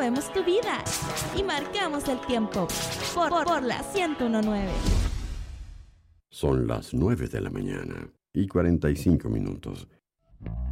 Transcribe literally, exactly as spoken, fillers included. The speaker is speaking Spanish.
movemos tu vida y marcamos el tiempo por, por, por la ciento uno punto nueve. Son las nueve de la mañana y cuarenta y cinco minutos.